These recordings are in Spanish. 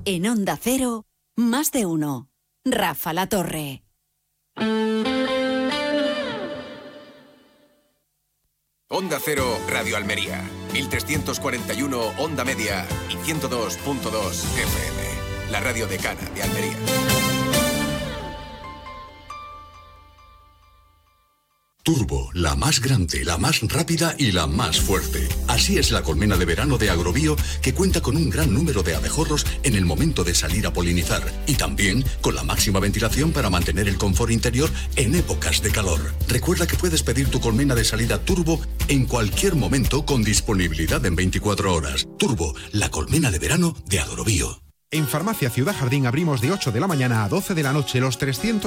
En Onda Cero, más de uno. Rafa La Torre. Onda Cero, Radio Almería, 1341 Onda Media y 102.2 FM, la radio decana de Almería. Turbo, la más grande, la más rápida y la más fuerte. Así es la colmena de verano de Agrobio, que cuenta con un gran número de abejorros en el momento de salir a polinizar y también con la máxima ventilación para mantener el confort interior en épocas de calor. Recuerda que puedes pedir tu colmena de salida Turbo en cualquier momento con disponibilidad en 24 horas. Turbo, la colmena de verano de Agrobio. En Farmacia Ciudad Jardín abrimos de 8 de la mañana a 12 de la noche los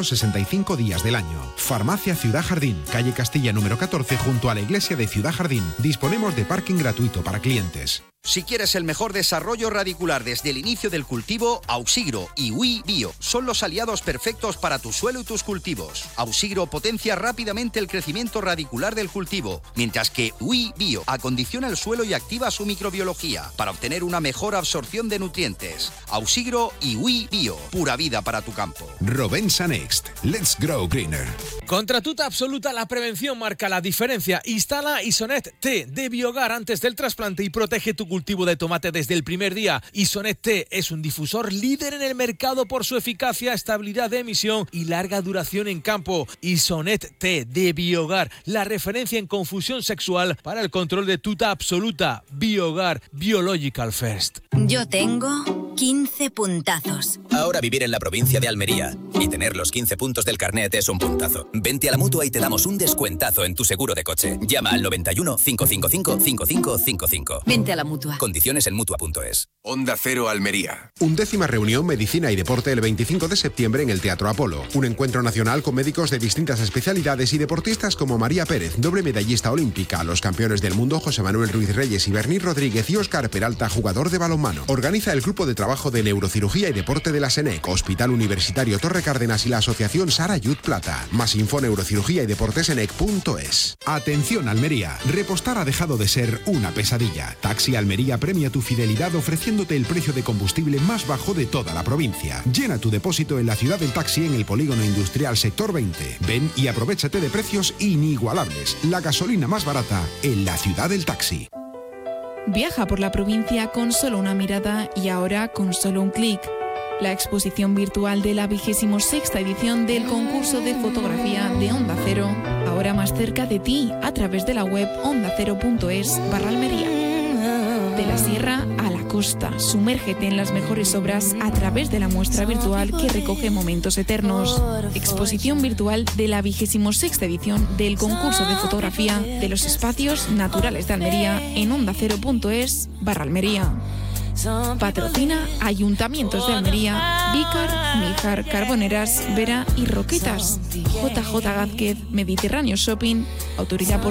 365 días del año. Farmacia Ciudad Jardín, calle Castilla número 14 junto a la iglesia de Ciudad Jardín. Disponemos de parking gratuito para clientes. Si quieres el mejor desarrollo radicular desde el inicio del cultivo, Ausigro y UI Bio son los aliados perfectos para tu suelo y tus cultivos. Ausigro potencia rápidamente el crecimiento radicular del cultivo, mientras que UI Bio acondiciona el suelo y activa su microbiología para obtener una mejor absorción de nutrientes. Ausigro y UI Bio, pura vida para tu campo. Rovensa Next. Let's grow greener. Contra Tuta Absoluta, la prevención marca la diferencia. Instala Isonet T de Biogar antes del trasplante y protege tu cultivo de tomate desde el primer día. Isonet T es un difusor líder en el mercado por su eficacia, estabilidad de emisión y larga duración en campo. Isonet T de Biogar, la referencia en confusión sexual para el control de Tuta Absoluta. Biogar, Biological First. Yo tengo 15 puntazos. Ahora vivir en la provincia de Almería y tener los 15 puntos del carnet es un puntazo. Vente a la Mutua y te damos un descuentazo en tu seguro de coche. Llama al 91 555 5555. Vente a la Mutua. Condiciones en Mutua.es. Onda Cero Almería. 11ª reunión Medicina y Deporte el 25 de septiembre en el Teatro Apolo. Un encuentro nacional con médicos de distintas especialidades y deportistas como María Pérez, doble medallista olímpica, los campeones del mundo José Manuel Ruiz Reyes y Berní Rodríguez y Óscar Peralta, jugador de balonmano. Organiza el Grupo de Trabajo de Neurocirugía y Deporte de la SENEC, Hospital Universitario Torre Cárdenas y la Asociación Sara Yud Plata. Más info neurocirugía y deportesenec.es. Atención Almería, repostar ha dejado de ser una pesadilla. Taxi Almería premia tu fidelidad ofreciéndote el precio de combustible más bajo de toda la provincia. Llena tu depósito en la Ciudad del Taxi en el Polígono Industrial Sector 20. Ven y aprovéchate de precios inigualables. La gasolina más barata en la Ciudad del Taxi. Viaja por la provincia con solo una mirada y ahora con solo un clic. La exposición virtual de la 26ª edición del concurso de fotografía de Onda Cero, ahora más cerca de ti a través de la web ondacero.es/Almería. De la sierra a la costa, sumérgete en las mejores obras a través de la muestra virtual que recoge momentos eternos. Exposición virtual de la 26ª edición del concurso de fotografía de los espacios naturales de Almería en ondacero.es/Almería. Patrocina Ayuntamientos de Almería, Vícar, Níjar, Carboneras, Vera y Roquetas. JJ Gázquez, Mediterráneo Shopping, Autoridad